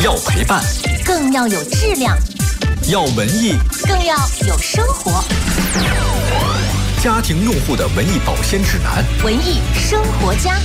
要陪伴， 更要有质量； 要文艺， 更要有生活。 家庭用户的文艺保鲜指南， 文艺生活家。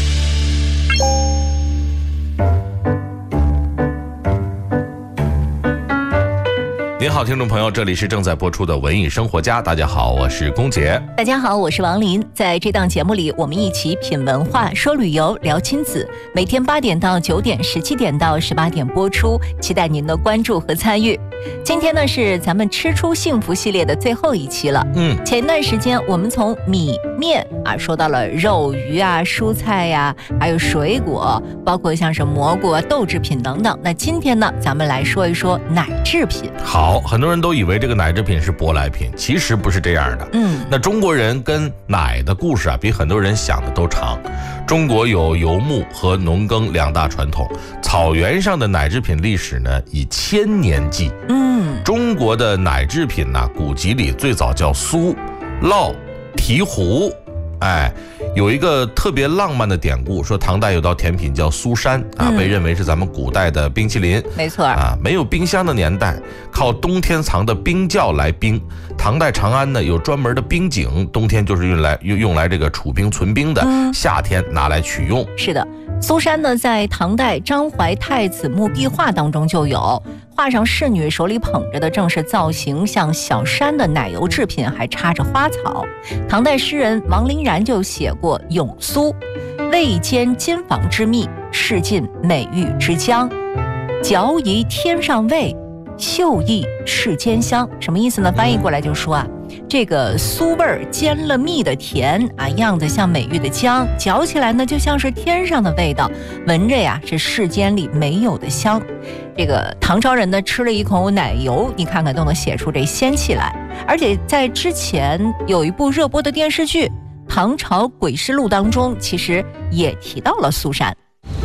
您好，听众朋友，这里是正在播出的文艺生活家。大家好，我是龚杰。 大家好，我是王林。在这档节目里，我们一起品文化、说旅游、聊亲子。每天8点到9点，17点到18点播出，期待您的关注和参与。今天呢是咱们吃出幸福系列的最后一期了。前一段时间我们从米面说到了肉鱼蔬菜还有水果，包括像是蘑菇豆制品等等。那今天呢咱们来说一说奶制品。 好，很多人都以为这个奶制品是舶来品，其实不是这样的。那中国人跟奶的故事比很多人想的都长。中国有游牧和农耕2大传统，草原上的奶制品历史呢以1000年计。中国的奶制品呢，古籍里最早叫酥、烙、提壶。有一个特别浪漫的典故，说唐代有道甜品叫酥山被认为是咱们古代的冰淇淋。 没错没有冰箱的年代，靠冬天藏的冰窖来冰。唐代长安呢有专门的冰井，冬天就是用来这个储冰存冰的，夏天拿来取用。 是的，酥山呢在唐代张怀太子墓壁画当中就有，画上侍女手里捧着的正是造型像小山的奶油制品，还插着花草。唐代诗人王林然就写过咏酥，味兼金纺之蜜，试尽美玉之浆，嚼宜天上味，嗅意世间香。什么意思呢？翻译过来就说这个酥味儿兼了蜜的甜样子像美玉的浆，嚼起来呢就像是天上的味道，闻着是世间里没有的香。这个唐朝人呢吃了一口奶油，你看看都能写出这仙气来。而且在之前有一部热播的电视剧《唐朝诡事录》当中，其实也提到了酥山。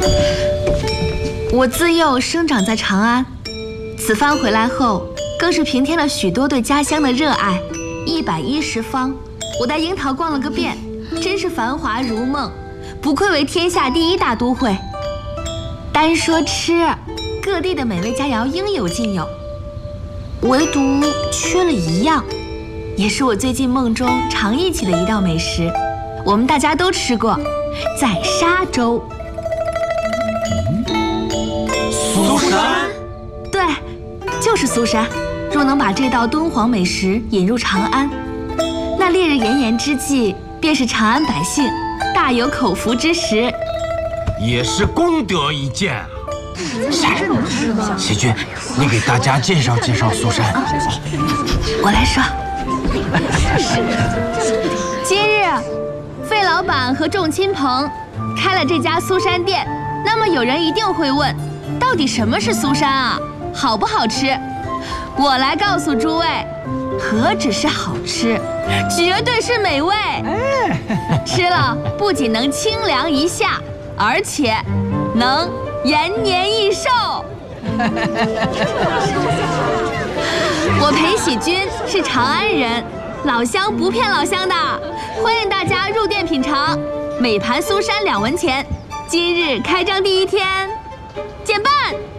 我自幼生长在长安，此番回来后更是平添了许多对家乡的热爱。110方，我带樱桃逛了个遍，真是繁华如梦，不愧为天下第1大都会。单说吃，各地的美味佳肴应有尽有，唯独缺了一样，也是我最近梦中常忆起的一道美食，我们大家都吃过，在沙洲。 酥山？ 对，就是酥山。若能把这道敦煌美食引入长安，那烈日炎炎之际，便是长安百姓大有口福之时， 也是功德一件啊。齐军，你给大家介绍介绍酥山。 我来说。今日费老板和众亲朋开了这家酥山店，那么有人一定会问，到底什么是酥山好不好吃？我来告诉诸位，何止是好吃，绝对是美味。吃了不仅能清凉一下，而且能延年益寿。我裴喜军是长安人，老乡不骗老乡的，欢迎大家入店品尝，每盘酥山2文钱。今日开张第1天，减半。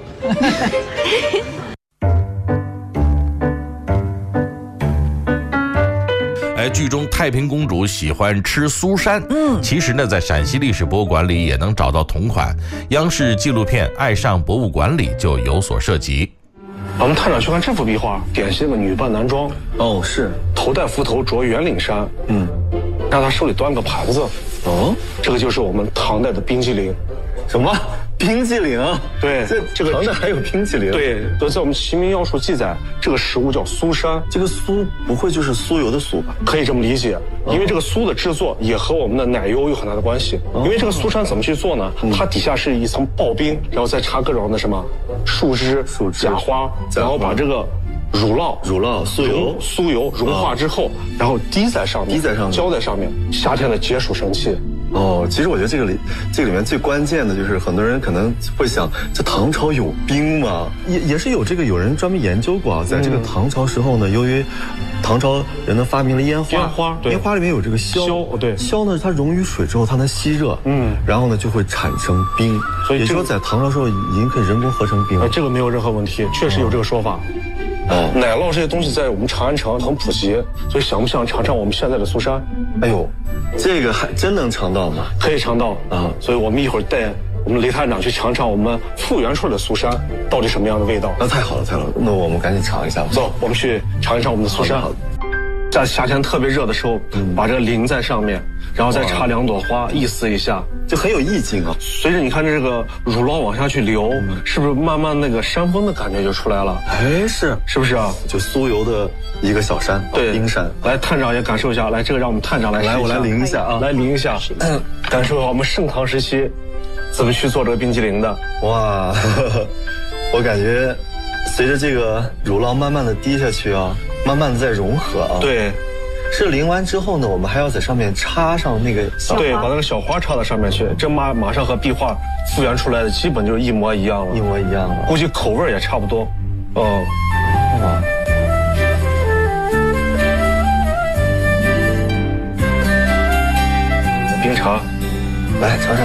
剧中太平公主喜欢吃酥山，其实呢在陕西历史博物馆里也能找到同款，央视纪录片《爱上博物馆》里就有所涉及。 我们探长去看这幅壁画，典型的女扮男装。 是头戴幞头，着圆领衫。让他手里端个盘子。这个就是我们唐代的冰激凌。 什么冰激凌？ 对，这个唐代还有冰激凌？ 对，都在我们《齐民要术》记载，这个食物叫酥山。 这个酥不会就是酥油的酥吧？ 可以这么理解，因为这个酥的制作也和我们的奶油有很大的关系。因为这个酥山怎么去做呢？它底下是一层刨冰，然后再插各种的什么树枝、假花，然后把这个乳酪、酥油融化之后，然后滴在上面，浇在上面。夏天的解暑神器， 哦，其实我觉得这个里面最关键的就是很多人可能会想，这唐朝有冰吗？也是有有人专门研究过啊，在这个唐朝时候呢，由于唐朝人呢发明了烟花， 对， 烟花里面有这个硝，对，硝呢它溶于水之后，它能吸热，然后呢就会产生冰，所以也就是说在唐朝时候已经可以人工合成冰了。 这个没有任何问题，确实有这个说法。奶酪这些东西在我们长安城很普及，所以想不想尝尝我们现在的苏珊？ 哎呦，这个还真能尝到吗？ 可以尝到啊，所以我们一会儿带我们雷探长去尝尝我们复原出来的苏珊到底什么样的味道。 那太好了，那我们赶紧尝一下吧。 走，我们去尝一尝我们的苏珊。在夏天特别热的时候，把这个淋在上面，然后再插2朵花，意思一下， 就很有意境啊。 随着你看这个乳酪往下去流，是不是慢慢那个山峰的感觉就出来了？ 哎，是不是啊？就酥油的一个小山，对，冰山。来，探长也感受一下。来，这个让我们探长来试一下。来，我来淋一下啊，来淋一下，感受我们盛唐时期怎么去做这个冰激凌的。哇，我感觉随着这个乳酪慢慢的滴下去啊。慢慢的在融合啊， 对， 是淋完之后呢，我们还要在上面插上那个小花，对，把那个小花插到上面去，这马上和壁画复原出来的基本就是一模一样了， 一模一样了， 估计口味也差不多，冰茶， 来尝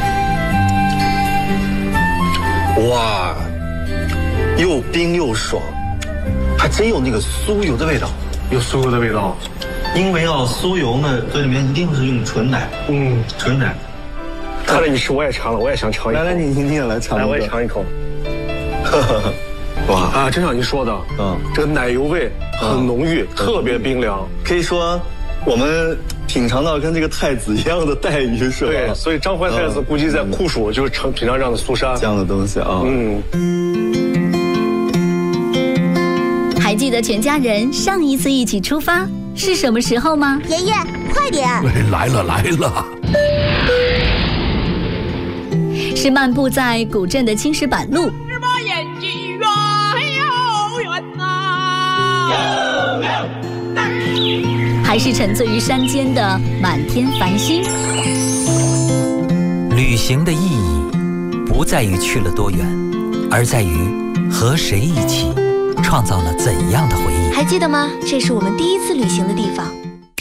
尝，哇，又冰又爽。还真有那个酥油的味道， 有酥油的味道， 因为酥油呢，这里面一定是用纯奶，纯奶。 看着你吃，我也尝了，我也想尝一口。 来，你也来尝一口， 来，我也尝一口。哇啊，真像你说的，这个奶油味很浓郁，特别冰凉， 可以说我们品尝到跟这个太子一样的待遇，是吧？ 对，所以张怀太子估计在酷暑就是品尝这样的苏珊这样的东西啊， 还记得全家人上一次一起出发是什么时候吗？ 爷爷，快点！ 来了！ 是漫步在古镇的青石板路，还是沉醉于山间的满天繁星？ 旅行的意义不在于去了多远，而在于和谁一起创造了怎样的回忆？ 还记得吗？这是我们第一次旅行的地方。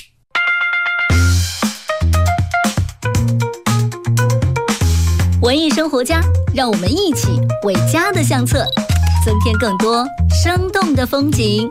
文艺生活家，让我们一起为家的相册增添更多生动的风景。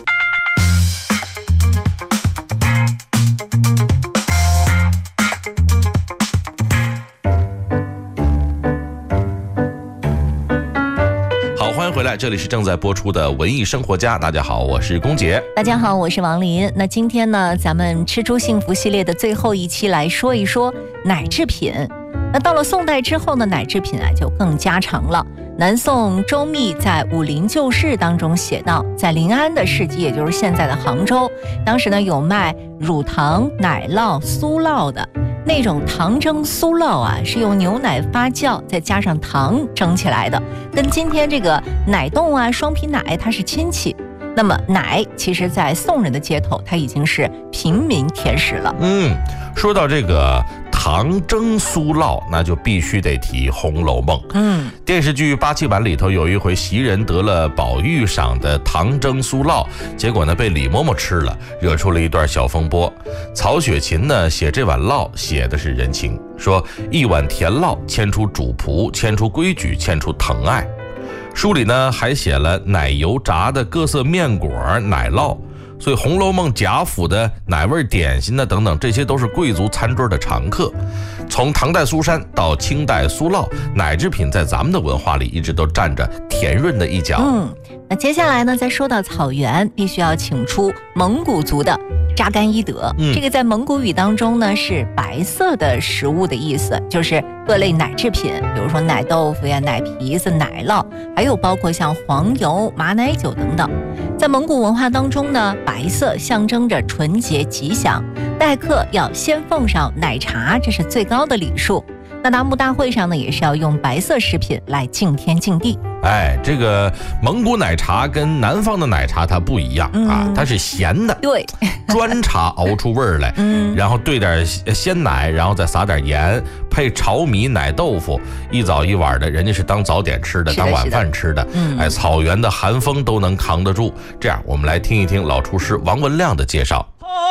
欢迎回来，这里是正在播出的文艺生活家。大家好，我是龚杰。 大家好，我是王林。那今天呢，咱们吃出幸福系列的最后一期来说一说奶制品。那到了宋代之后呢，奶制品就更家常了。南宋周密在《武林旧事》当中写道，在临安的市集，也就是现在的杭州，当时呢有卖乳糖、奶酪、酥酪的。那种糖蒸酥酪是用牛奶发酵再加上糖蒸起来的，跟今天这个奶冻双皮奶它是亲戚。那么奶其实在宋人的街头它已经是平民甜食了。 说到这个糖蒸酥酪，那就必须得提《红楼梦》。电视剧87版里头有一回袭人得了宝玉赏的糖蒸酥酪，结果呢被李嬷嬷吃了，惹出了一段小风波。曹雪芹呢写这碗酪写的是人情，说一碗甜酪牵出主仆，牵出规矩，牵出疼爱。书里呢还写了奶油炸的各色面果、奶酪。所以《红楼梦》贾府的奶味点心等等，这些都是贵族餐桌的常客。从唐代苏珊到清代酥酪，奶制品在咱们的文化里一直都占着甜润的一角。 那接下来呢，再说到草原，必须要请出蒙古族的扎干伊德。这个在蒙古语当中呢是白色的食物的意思，就是各类奶制品，比如说奶豆腐呀、奶皮子、奶酪，还有包括像黄油、马奶酒等等。在蒙古文化当中呢，白色象征着纯洁吉祥，待客要先奉上奶茶，这是最高的礼数。 那达慕大会上呢，也是要用白色食品来敬天敬地。 这个蒙古奶茶跟南方的奶茶它不一样啊，它是咸的， 对， 砖茶熬出味儿来，然后兑点鲜奶，然后再撒点盐，配炒米、奶豆腐，一早一晚的，人家是当早点吃的，当晚饭吃的。草原的寒风都能扛得住。这样，我们来听一听老厨师王文亮的介绍。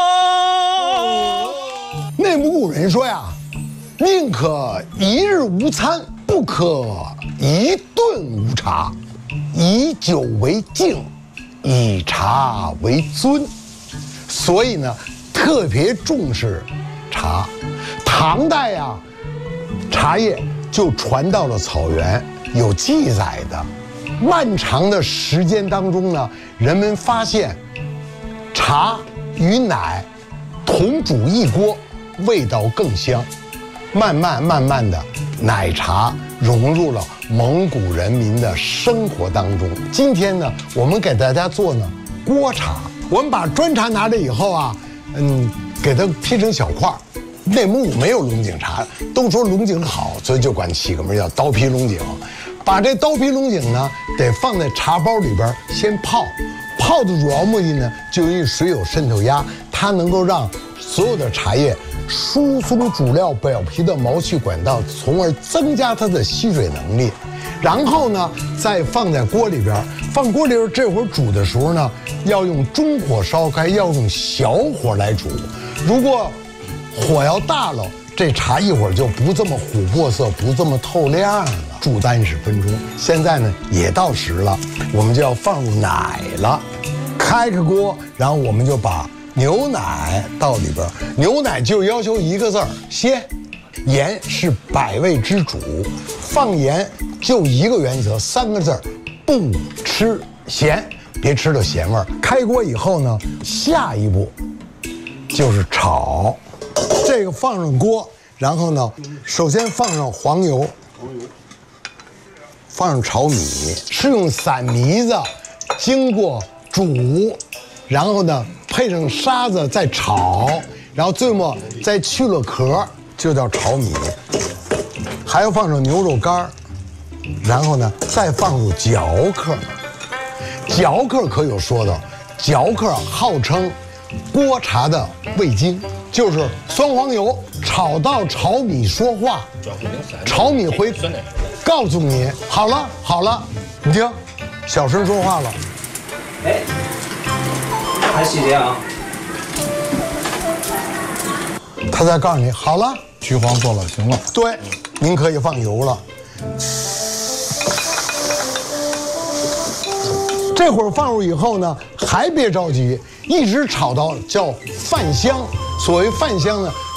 内蒙古人说呀，宁可一日无餐，不可一顿无茶。以酒为敬，以茶为尊，所以呢，特别重视茶。唐代呀，茶叶就传到了草原，有记载的。漫长的时间当中呢，人们发现茶与奶同煮一锅，味道更香。慢慢的，奶茶融入了蒙古人民的生活当中。今天呢，我们给大家做呢锅茶。我们把砖茶拿来以后啊，给它劈成小块。内蒙古没有龙井茶，都说龙井好，所以就管起个名叫刀劈龙井。把这刀劈龙井呢，得放在茶包里边先泡。泡的主要目的呢，就因为水有渗透压，它能够让所有的茶叶疏松主料表皮的毛细管道，从而增加它的吸水能力。然后呢，再放在锅里边。放锅里边这会儿煮的时候呢，要用中火烧开，要用小火来煮。如果火要大了，这茶一会儿就不这么琥珀色，不这么透亮了。煮30分钟。现在呢也到时了，我们就要放入奶了。开个锅，然后我们就把牛奶到里边。牛奶就要求一个字儿：鲜。盐是百味之主，放盐就一个原则，3个字儿：不吃咸，别吃到咸味儿。开锅以后呢，下一步就是炒。这个放上锅，然后呢，首先放上黄油，放上炒米，是用散米子经过煮，然后呢配上沙子再炒，然后最末再去了壳，就叫炒米。还要放上牛肉干，然后呢再放入嚼克。嚼克可有说道，嚼克号称锅茶的味精，就是酸黄油炒到炒米说话，炒米会告诉你好了好了，你听，小声说话了。 哎，还细节啊！ 他再告诉你好了， 橘黄做了，行了。 对，您可以放油了。这会儿放入以后呢，还别着急，一直炒到叫饭香。所谓饭香呢，